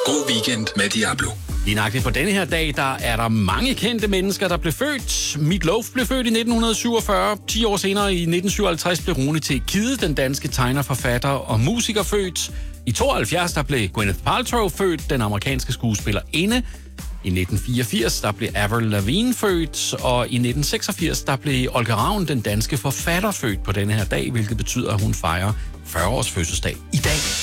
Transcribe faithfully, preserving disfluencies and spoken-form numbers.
God weekend med Diablo. Lige nøjagtigt på denne her dag, der er der mange kendte mennesker, der blev født. Meat Loaf blev født i nitten syvogfyrre. ti år senere, i nitten syvoghalvtreds, blev Rune T. Kidde, den danske tegner, forfatter og musiker, født. I tooghalvfjerds, der blev Gwyneth Paltrow født, den amerikanske skuespillerinde. I nitten fireogfirs, der blev Avril Lavigne født, og i nitten seksogfirs, der blev Olga Ravn, den danske forfatter, født på denne her dag, hvilket betyder, at hun fejrer fyrre års fødselsdag i dag.